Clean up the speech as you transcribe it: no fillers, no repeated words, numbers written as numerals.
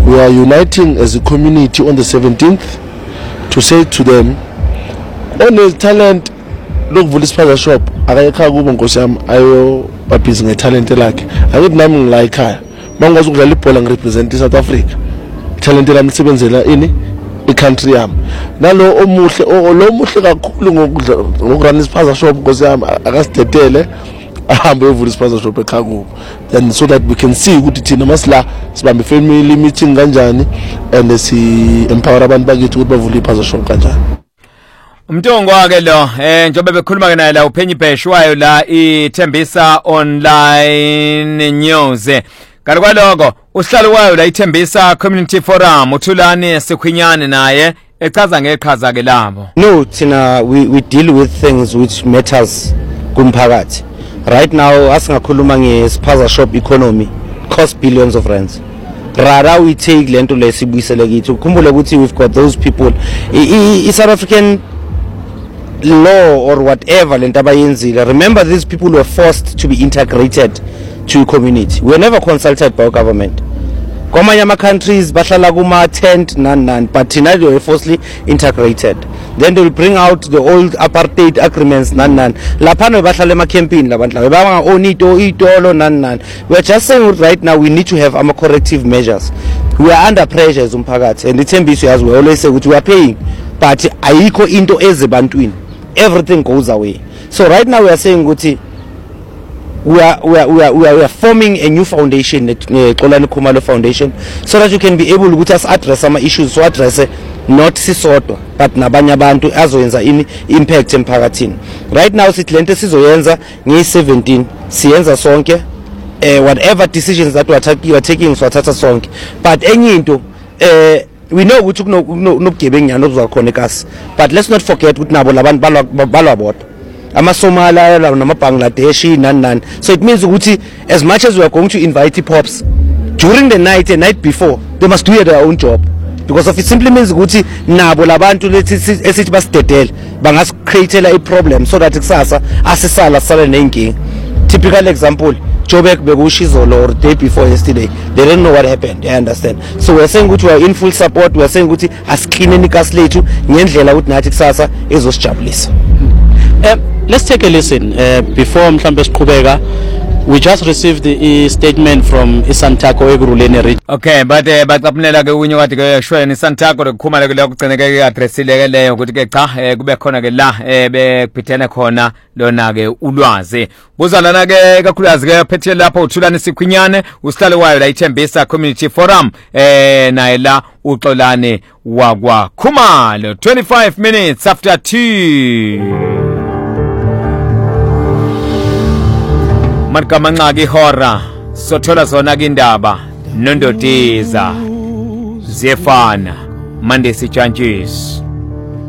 we are uniting as a community on the 17th to say to them, on talent, look for this spaza shop. Akayekha kubo nkosi yami ayo babhizi ngetalent lakhe. Akithi nami ngilayikha. Mangwazi ukudlala ibhola ngirepresent South Africa. Talent lami lisebenzela ini i-country yami. Nalo omuhle lo muhle kakhulu ngokurun ispaza shop nkosi yami akasidedele ahambe evula ispaza shop ekhaya kubo. Then so that we can see ukuthi thina masila sibambe family meeting kanjani and si empower abantu bakithi ukuthi bavule ispaza shop kanjani. Umntongo wake lo njobe bekhuluma ke naye la uPhenny Bheshwayo la iThembisa Online News. Kanti kwaloko uhlalo wayo la iThembisa Community Forum uThulani Sikhwinyane naye echaza ngeqhaza ke labo. No, thina we deal with things which matters kumphakathi. Right now asingakhuluma ngespaza shop economy cost billions of rands. Rather we take lento lesibuyisele kithi. Ukhumbule ukuthi we've got those people South African law or whatever lento abayenzile. Remember, these people were forced to be integrated to a community. We were never consulted by our government. Kwamanye ama countries bahlala kuma tent nan, but thina they were forcibly integrated. Then they will bring out the old apartheid agreements nan. Laphana bahlala ema campaign labantu laba banga onito itolo nan. We are just saying right now we need to have ama corrective measures. We are under pressure as umphakathi, and iThembisa as we always say we are paying, but ayikho into ezebantwini. Everything goes away. So right now we are saying ukuthi we are forming a new foundation, Xolani Khumalo Foundation, so that you can be able to address some issues, so address not sisodwa but nabanye abantu azoyenza impact emphakathini. Right now sithi lento sizoyenza nge-17 siyenza sonke, whatever decisions that we are taking swathatha sonke, but enye into we know ukuthi kunobugebengu obuzakhona eKasi, but let's not forget ukuthi nabo labantu balwa bodwa amaSomala namabangladeshi nan. So it means ukuthi as much as we are going to invite pops during the night and night before, they must do their own job, because of it simply means ukuthi nabo labantu esithi basidedele bangas create a problem so that kusasa asisala nenkinga. Typical example, Joburg Begushizolo or day before yesterday, they didn't know what happened. I understand. So we're saying we are in full support. We're saying we are cleaning the letu ngendlela ukuthi nathi kusasa ezosijabulisa. Let's take a listen before mhlambe siqhubeka. We just received the statement from iSantaco ekuruleni region. Okay, but baqaphunela ke unye wathi ke shwele iSantaco lokukhumala ke lokugcineke ke addressile ke leyo ukuthi ke cha kube khona ke la bephithene khona lona ke ulwazi. Kuzalana ke kakhulukazi ke phethe lapha uThulani Sikhwinyane usihlalo wayo la iThembisa Community Forum naye la uXolani wakwa Khumalo. 25 minutes after 2. Mankamanqaki hora sothola zona ke indaba nondotiza zefana mande sitshantshisi.